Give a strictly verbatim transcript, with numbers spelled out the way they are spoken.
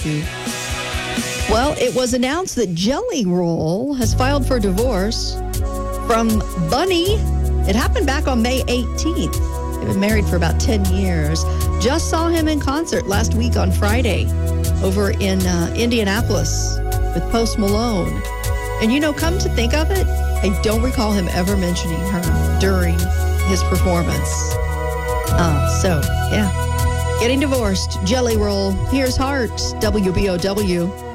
to. Well, it was announced that Jelly Roll has filed for divorce from Bunny. It happened back on May eighteenth. They've been married for about ten years. Just saw him in concert last week on Friday over in uh, Indianapolis with Post Malone. And, you know, come to think of it, I don't recall him ever mentioning her during his performance. Uh, so, yeah, getting divorced. Jelly Roll. Here's Heart, W B O W.